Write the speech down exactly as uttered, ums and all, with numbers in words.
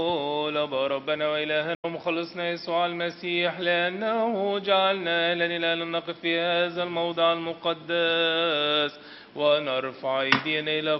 لبى ربنا وإلهنا ومخلصنا يسوع المسيح، لأنه جعلنا أهلا إلى أن نقف في هذا الموضع المقدس ونرفع أيدينا إلى